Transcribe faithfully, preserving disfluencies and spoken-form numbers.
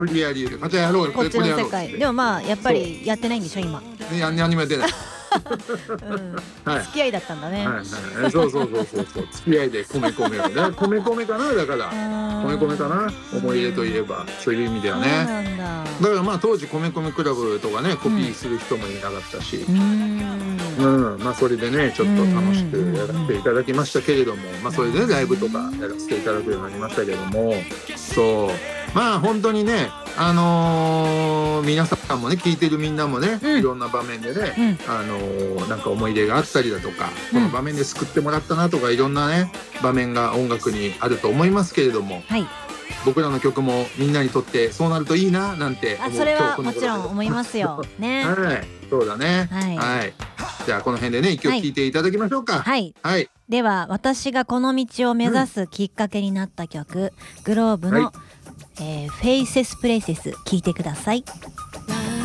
無理やり言うて、またやろうよ、 こっちの世これやろうって界でもまあやっぱりやってないんでしょ今、 いや何もやってないうん、 はい付き合いだったんだね、 はいはい、そうそうそうそうそう、付き合いで米米をね、米米かな、だから米米かな、思い入れといえばそういう意味ではね。 そうなんだ。 だからまあ当時米米クラブとかねコピーする人もいなかったし、 うーん、 うん、まあそれでねちょっと楽しくやらせていただきましたけれども、まあそれでねライブとかやらせていただくようになりましたけども、そうまあ本当にね、あのー、皆さんもね聞いてるみんなもね、 うん、 いろんな場面でね、うん、あのー、なんか思い出があったりだとか、うん、この場面で救ってもらったなとかいろんなね場面が音楽にあると思いますけれども、はい、僕らの曲もみんなにとってそうなるといいななんて思う。 あ、それはもちろん思いますよねはい、そうだね、はい、はい、じゃあこの辺でね一曲聴いていただきましょうか。 はい、 はい、 では私がこの道を目指すきっかけになった曲、うん、グローブの、はい、えー、フェイセスプレイセス聴いてください。